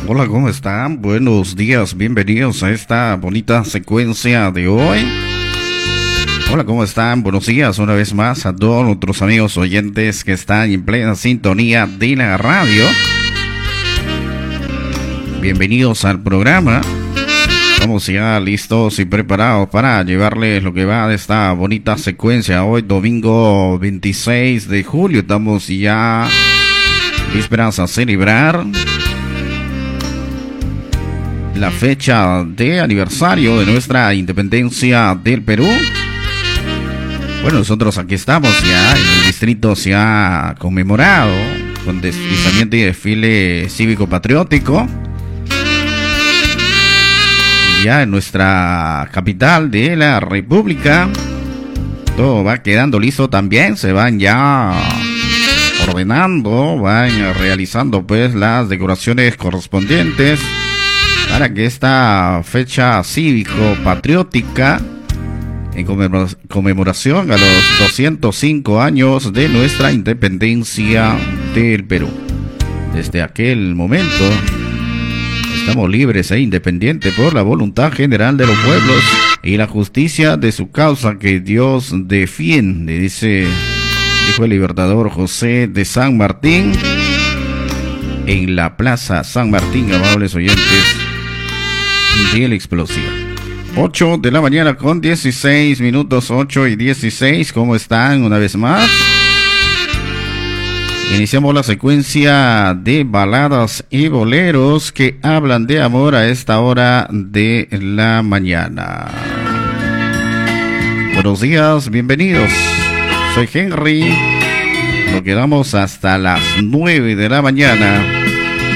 Hola, ¿cómo están? Buenos días, bienvenidos a esta bonita secuencia de hoy. Hola, ¿cómo están? Buenos días una vez más a todos nuestros amigos oyentes que están en plena sintonía de la radio. Bienvenidos al programa. Estamos ya listos y preparados para llevarles lo que va de esta bonita secuencia. Hoy domingo 26 de julio estamos ya vísperas a celebrar la fecha de aniversario de nuestra independencia del Perú. Bueno, nosotros aquí estamos ya en el distrito, se ha conmemorado con deslizamiento y desfile cívico-patriótico. Ya en nuestra capital de la República todo va quedando listo también, se van ya ordenando, van realizando pues las decoraciones correspondientes para que esta fecha cívico-patriótica en conmemoración a los 205 años de nuestra independencia del Perú. Desde aquel momento estamos libres e independientes por la voluntad general de los pueblos y la justicia de su causa que Dios defiende, dijo el libertador José de San Martín en la Plaza San Martín, amables oyentes de la explosiva. 8 de la mañana con 16 minutos, 8 y 16, ¿cómo están una vez más? Iniciamos la secuencia de baladas y boleros que hablan de amor a esta hora de la mañana. Buenos días, bienvenidos. Soy Henry. Nos quedamos hasta las 9 de la mañana